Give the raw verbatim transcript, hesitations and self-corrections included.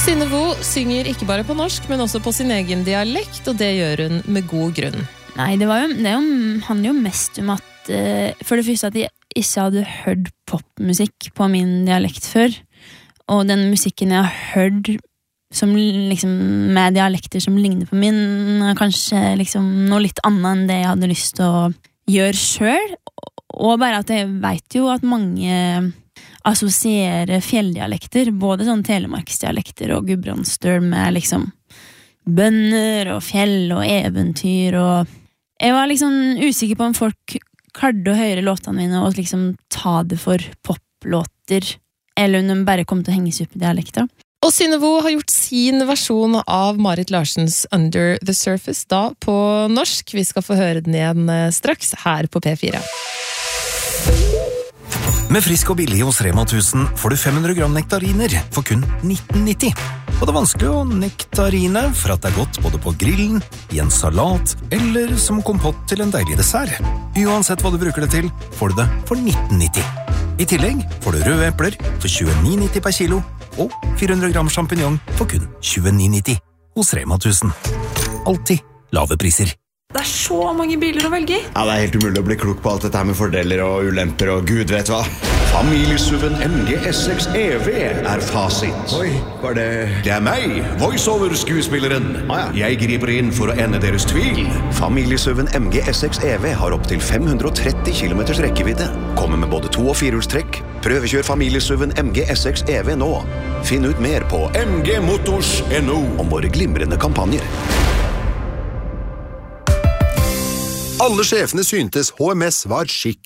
Synnevo synger ikke bare på norsk, men også på sin egen dialekt, og det gjør hun med god grunn. Nei, det, var jo, det er jo, handler jo mest om at uh, for det første at jeg ikke hadde hørt popmusikk på min dialekt før, og den musikken jeg har hørt som, liksom, med dialekter som ligner på min, er kanskje liksom, noe litt annet enn det jeg hadde lyst til å gjøre selv, og bare at jeg vet jo at mange assosiere fjelldialekter, både sånn telemarksdialekter og gudbrandsdøl med liksom bønner og fjell og eventyr, og jeg var liksom usikker på om folk klarte å høre låtene mine og liksom ta det for poplåter, eller om de bare kom til å henge seg opp i dialekter. Og Synnevo har gjort sin versjon av Marit Larsens Under the Surface, da på norsk. Vi skal få høre den igjen straks her på P fire. Med Frisk og billig hos Rema tusen får du fem hundre gram nektariner for kun nitten nitti. Og det er vanskelig å nektarine for at det er godt både på grillen, i en salat eller som kompott til en deilig dessert. Uansett hva du bruker det til, får du det for nitten nitti. I tillegg får du røde epler for tjueni nitti per kilo og fire hundre gram champignon for kun tjueni nitti hos Rema tusen. Alltid lave priser. Det er så mange biler å velge i. Ja, det er helt umulig å bli klok på alt dette her med fordeler og ulemper og gud vet hva. Familiesuven M G S seks E V er fasit. Oi, var det... Det er meg, voiceover-skuespilleren. Ah, ja. Jeg griper inn for å ende deres tvil. Familiesuven M G S seks E V har opp til fem hundre tretti kilometers rekkevidde. Kommer med både to- og firehjulstrekk. Prøvekjør familiesuven M G S seks E V nå. Finn ut mer på m g motors punktum n o om våre glimrende kampanjer. Alle sjefene syntes H M S var skikk